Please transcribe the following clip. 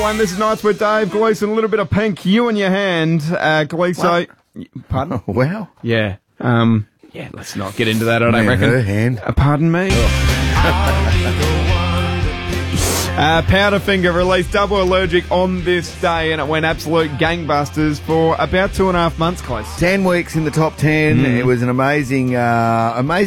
This is Nights with Dave Gleeson. A little bit of pink, you in your hand, Gleeson. Pardon? Wow. Yeah. Yeah, let's not get into that, I don't reckon. Her hand. Pardon me? Powderfinger released Double Allergic on this day, and it went absolute gangbusters for about 2.5 months, close. 10 weeks in the top 10. It was an amazing